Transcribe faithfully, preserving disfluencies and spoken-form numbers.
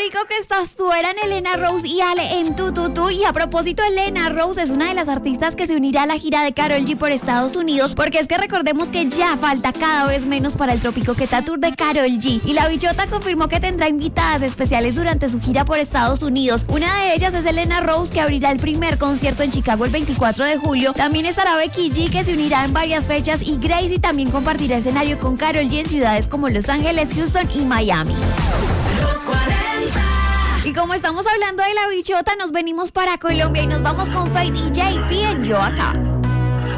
rico que estás tú, eran Elena Rose y Ale en Tu Tu Tu. Y a propósito, Elena Rose es una de las artistas que se unirá a la gira de Karol G por Estados Unidos, porque es que recordemos que ya falta cada vez menos para el Tropicoqueta Tour de Karol G. Y la bichota confirmó que tendrá invitadas especiales durante su gira por Estados Unidos. Una de ellas es Elena Rose, que abrirá el primer concierto en Chicago el veinticuatro de julio. También estará Becky G, que se unirá en varias fechas, y Gracie también compartirá escenario con Karol G en ciudades como Los Ángeles, Houston y Miami. Los cuarenta. Y como estamos hablando de la bichota, nos venimos para Colombia y nos vamos con Fate y J P en Yo Acá.